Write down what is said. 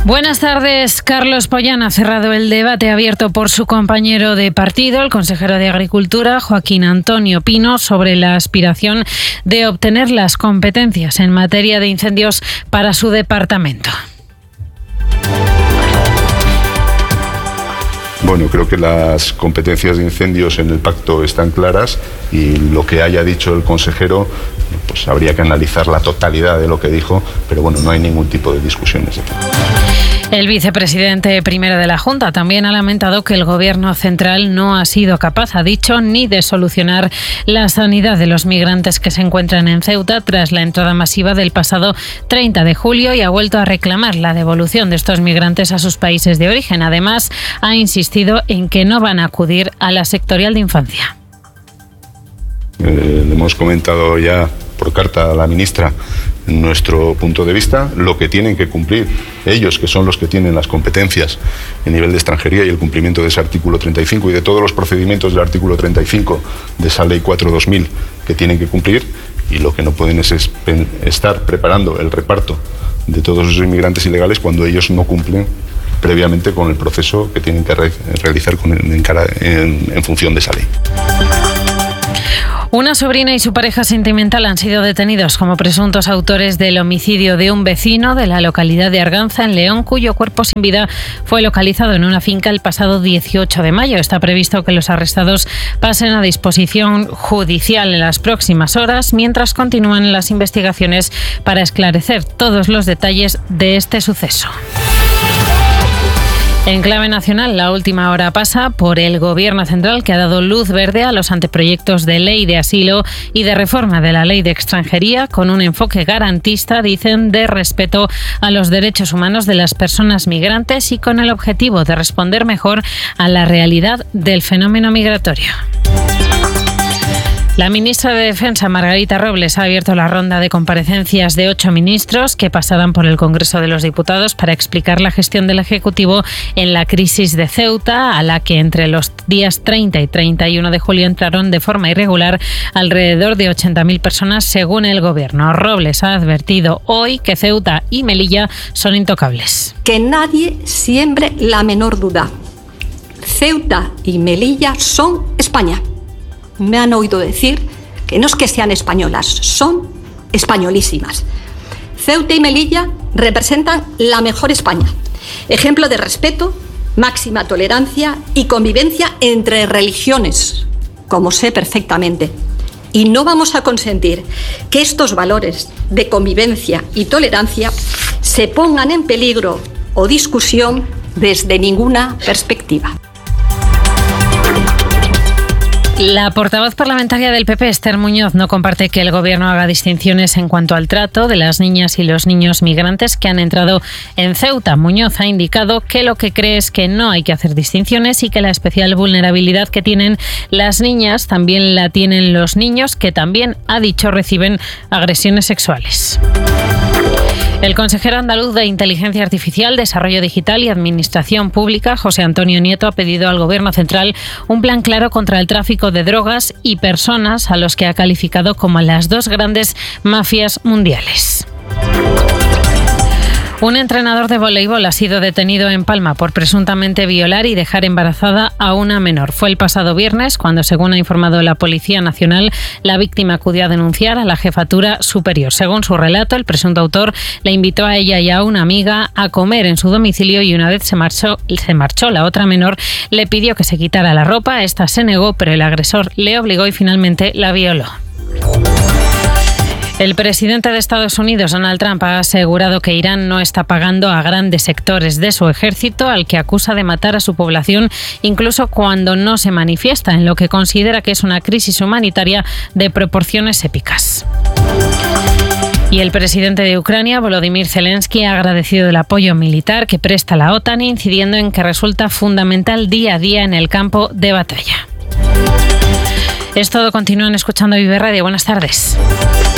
Buenas tardes. Carlos Pollán ha cerrado el debate abierto por su compañero de partido, el consejero de Agricultura, Joaquín Antonio Pino, sobre la aspiración de obtener las competencias en materia de incendios para su departamento. Bueno, creo que las competencias de incendios en el pacto están claras y lo que haya dicho el consejero, pues habría que analizar la totalidad de lo que dijo, pero bueno, no hay ningún tipo de discusiones. El vicepresidente primero de la Junta también ha lamentado que el Gobierno central no ha sido capaz, ha dicho, ni de solucionar la sanidad de los migrantes que se encuentran en Ceuta tras la entrada masiva del pasado 30 de julio y ha vuelto a reclamar la devolución de estos migrantes a sus países de origen. Además, ha insistido en que no van a acudir a la sectorial de infancia. Le hemos comentado ya por carta a la ministra nuestro punto de vista, lo que tienen que cumplir ellos, que son los que tienen las competencias en nivel de extranjería y el cumplimiento de ese artículo 35 y de todos los procedimientos del artículo 35 de esa ley 4/2000 que tienen que cumplir, y lo que no pueden es estar preparando el reparto de todos esos inmigrantes ilegales cuando ellos no cumplen previamente con el proceso que tienen que realizar en función de esa ley. Una sobrina y su pareja sentimental han sido detenidos como presuntos autores del homicidio de un vecino de la localidad de Arganza, en León, cuyo cuerpo sin vida fue localizado en una finca el pasado 18 de mayo. Está previsto que los arrestados pasen a disposición judicial en las próximas horas, mientras continúan las investigaciones para esclarecer todos los detalles de este suceso. En clave nacional, la última hora pasa por el Gobierno central, que ha dado luz verde a los anteproyectos de ley de asilo y de reforma de la ley de extranjería, con un enfoque garantista, dicen, de respeto a los derechos humanos de las personas migrantes y con el objetivo de responder mejor a la realidad del fenómeno migratorio. La ministra de Defensa, Margarita Robles, ha abierto la ronda de comparecencias de 8 ministros que pasarán por el Congreso de los Diputados para explicar la gestión del Ejecutivo en la crisis de Ceuta, a la que entre los días 30 y 31 de julio entraron de forma irregular alrededor de 80.000 personas, según el Gobierno. Robles ha advertido hoy que Ceuta y Melilla son intocables. Que nadie siembre la menor duda. Ceuta y Melilla son España. Me han oído decir que no es que sean españolas, son españolísimas. Ceuta y Melilla representan la mejor España. Ejemplo de respeto, máxima tolerancia y convivencia entre religiones, como sé perfectamente. Y no vamos a consentir que estos valores de convivencia y tolerancia se pongan en peligro o discusión desde ninguna perspectiva. La portavoz parlamentaria del PP, Esther Muñoz, no comparte que el Gobierno haga distinciones en cuanto al trato de las niñas y los niños migrantes que han entrado en Ceuta. Muñoz ha indicado que lo que cree es que no hay que hacer distinciones y que la especial vulnerabilidad que tienen las niñas también la tienen los niños, que también, ha dicho, reciben agresiones sexuales. El consejero andaluz de Inteligencia Artificial, Desarrollo Digital y Administración Pública, José Antonio Nieto, ha pedido al Gobierno central un plan claro contra el tráfico de drogas y personas, a los que ha calificado como las dos grandes mafias mundiales. Un entrenador de voleibol ha sido detenido en Palma por presuntamente violar y dejar embarazada a una menor. Fue el pasado viernes cuando, según ha informado la Policía Nacional, la víctima acudió a denunciar a la Jefatura Superior. Según su relato, el presunto autor le invitó a ella y a una amiga a comer en su domicilio y una vez se marchó, la otra menor le pidió que se quitara la ropa. Esta se negó, pero el agresor le obligó y finalmente la violó. El presidente de Estados Unidos, Donald Trump, ha asegurado que Irán no está pagando a grandes sectores de su ejército, al que acusa de matar a su población incluso cuando no se manifiesta, en lo que considera que es una crisis humanitaria de proporciones épicas. Y el presidente de Ucrania, Volodymyr Zelensky, ha agradecido el apoyo militar que presta la OTAN, incidiendo en que resulta fundamental día a día en el campo de batalla. Es todo. Continúan escuchando Vive Radio. Buenas tardes.